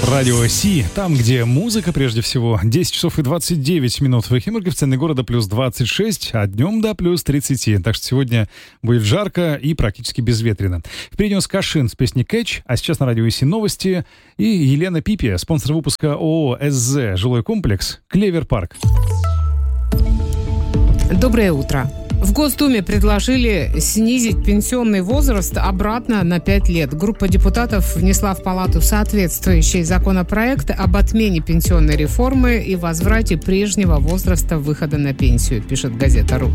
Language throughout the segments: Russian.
Радио Си, там, где музыка прежде всего. 10 часов и 29 минут в Химурге, в центре города плюс 26, а днем до плюс 30. Так что сегодня будет жарко и практически безветренно. Впереди у нас Кашин с песней «Кэтч», а сейчас на Радио Си новости. И Елена Пипи, спонсор выпуска ООО «СЗ. Жилой комплекс», «Клевер Парк». Доброе утро. В Госдуме предложили снизить пенсионный возраст обратно на 5 лет. Группа депутатов внесла в Палату соответствующий законопроект об отмене пенсионной реформы и возврате прежнего возраста выхода на пенсию, пишет газета «Ру».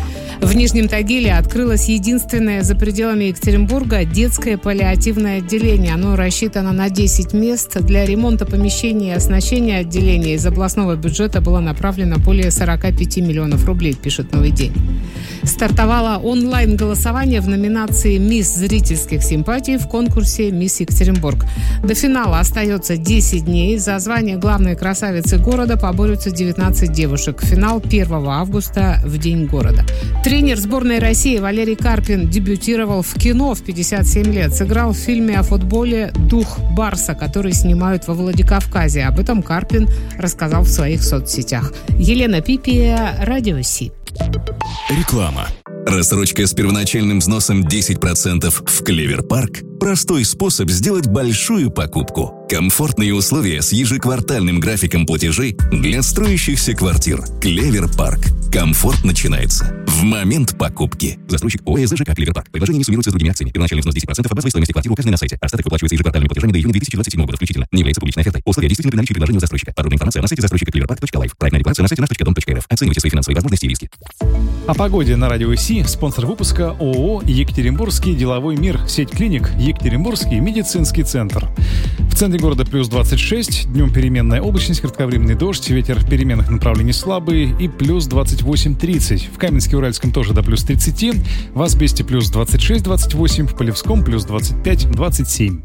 В Нижнем Тагиле открылось единственное за пределами Екатеринбурга детское паллиативное отделение. Оно рассчитано на 10 мест. Для ремонта помещений и оснащения отделения из областного бюджета было направлено более 45 миллионов рублей, пишет «Новый день». Стартовало онлайн-голосование в номинации «Мисс зрительских симпатий» в конкурсе «Мисс Екатеринбург». До финала остается 10 дней. За звание главной красавицы города поборются 19 девушек. Финал 1 августа в День города. Тренер сборной России Валерий Карпин дебютировал в кино в 57 лет. Сыграл в фильме о футболе «Дух Барса», который снимают во Владикавказе. Об этом Карпин рассказал в своих соцсетях. Елена Пипи, Радио Си. Реклама. Рассрочка с первоначальным взносом 10% в Клевер Парк – простой способ сделать большую покупку. Комфортные условия с ежеквартальным графиком платежей для строящихся квартир. Клевер Парк. Комфорт начинается в момент покупки. Застройщик ОСЗ ЖК «Клевер Парк». Предложение не суммируется с другими акциями. Первоначальный взнос 10% от базовой стоимости квартиры указанной на сайте. Остаток выплачивается ежеквартальными платежами до июня 2027 года включительно. Не является публичной офертой. Условия действительны при наличии предложения у застройщика. Подробная информация на сайте застройщика cleverpark.life. Проектная декларация на сайте nаш.dom.rf. Оценивайте свои финансовые возможности и риски. О погоде на Радио Си. Спонсор выпуска ООО «Екатеринбургский деловой мир». Сеть клиник «Екатеринбургский медицинский центр». В центре города плюс 26, днем переменная облачность, кратковременный дождь, ветер переменных направлений слабый и плюс 28-30. В Каменске-Уральском тоже до плюс 30, в Асбесте плюс 26-28, в Полевском плюс 25-27.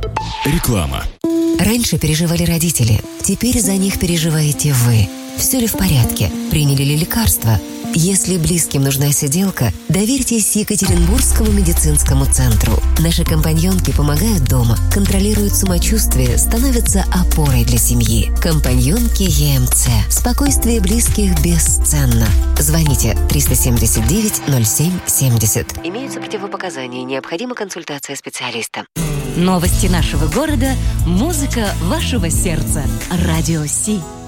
Реклама. Раньше переживали родители, теперь за них переживаете вы. Все ли в порядке? Приняли ли лекарства? Если близким нужна сиделка, доверьтесь Екатеринбургскому медицинскому центру. Наши компаньонки помогают дома, контролируют самочувствие, становятся опорой для семьи. Компаньонки ЕМЦ. Спокойствие близких бесценно. Звоните 379-07-70. Имеются противопоказания, необходима консультация специалиста. Новости нашего города, музыка вашего сердца. Радио Си.